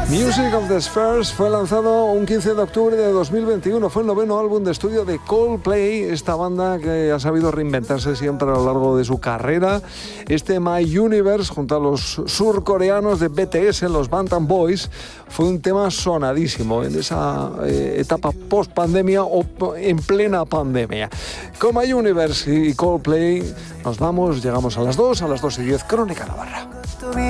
Music of the Spheres fue lanzado un 15 de octubre de 2021. Fue el 9º álbum de estudio de Coldplay, esta banda que ha sabido reinventarse siempre a lo largo de su carrera. Este My Universe, junto a los surcoreanos de BTS, los Bantam Boys, fue un tema sonadísimo en esa etapa post-pandemia o en plena pandemia. Con My Universe y Coldplay nos vamos, llegamos a las 2:10, Crónica Navarra.